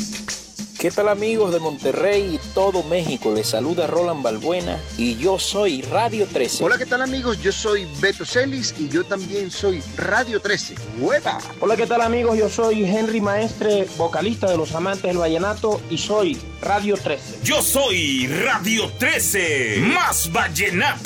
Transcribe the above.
¿Qué tal amigos de Monterrey y todo México? Les saluda Roland Balbuena y yo soy Radio 13. Hola, ¿qué tal amigos? Yo soy Beto Celis y yo también soy Radio 13. ¡Hueva! Hola, ¿qué tal amigos? Yo soy Henry Maestre, vocalista de Los Amantes del Vallenato y soy Radio 13. Yo soy Radio 13, más vallenato.